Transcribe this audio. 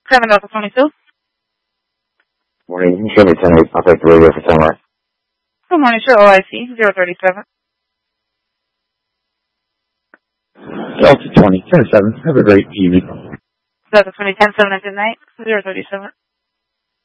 7 Delta 22. Morning. You can show me 10-8. I'll take the radio for 10 right. Good morning, sure. OIC 037. Delta 20, 10-7. Have a great evening. Delta 20, 10-7 at night 037.